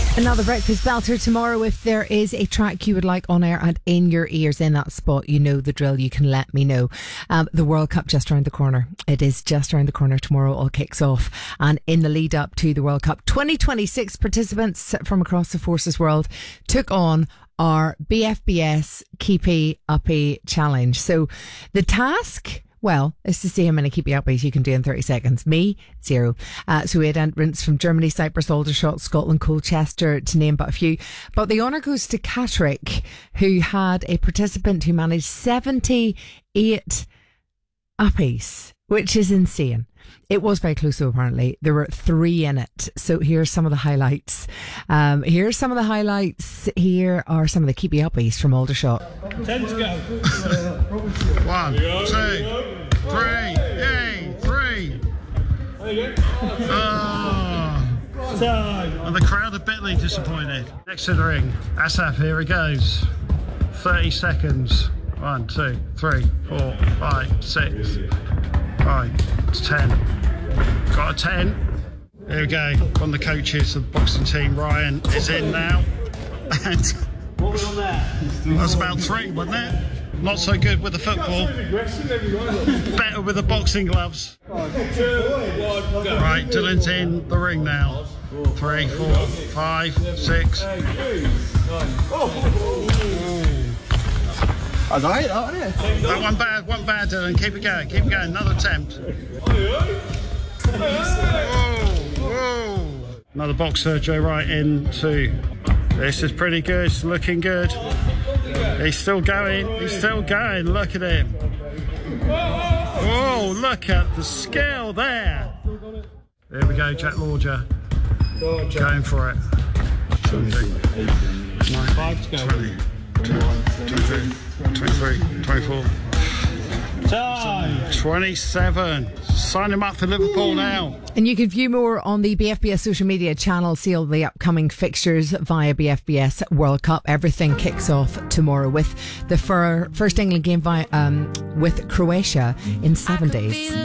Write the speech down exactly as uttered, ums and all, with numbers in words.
Another breakfast belter tomorrow. If there is a track you would like on air and in your ears in that spot, you know the drill. You can let me know. Um, the World Cup just around the corner. It is just around the corner. Tomorrow all kicks off. And in the lead up to the World Cup, twenty twenty-six participants from across the Forces world took on our B F B S Keepy Uppy Challenge. So the task, well, is to see how many keepy uppies you can do in thirty seconds. Me, zero. Uh, so we had entrants from Germany, Cyprus, Aldershot, Scotland, Colchester, to name but a few. But the honour goes to Catterick, who had a participant who managed seventy-eight uppies, which is insane. It was very close though, apparently. There were three in it. So here's some of the highlights. Um, here's some of the highlights. Here are some of the keepy uppies from Aldershot. Ten to go. One, two, three, yay, three. Oh. And the crowd are bitterly disappointed. Next to the ring, Asaf, here he goes. thirty seconds. One, two, three, four, five, six. Right, it's ten. Got a ten. Here we go. One of the coaches of the boxing team, Ryan, is in now. And What was on there? that's about three, wasn't it? Not so good with the football. Better with the boxing gloves. Two, one, go. Right, Dylan's in the ring now. Three, four, five, six. I was alright, that wasn't it? That one bad, one bad, Dylan. Keep it going, keep it going. Another attempt. Whoa, whoa. Another boxer, Joe Wright in two. This is pretty good, it's looking good. He's still going, he's still going. Look at him. Oh, look at the skill there. There we go, Jack Lorger. Going for it. Five to go. twenty, twenty-two, twenty-three, twenty-four, Time. twenty-seven. Sign him up for Liverpool now. And you can view more on the B F B S social media channel. See all the upcoming fixtures via B F B S World Cup. Everything kicks off tomorrow with the fir- first England game via, um, with Croatia in seven days.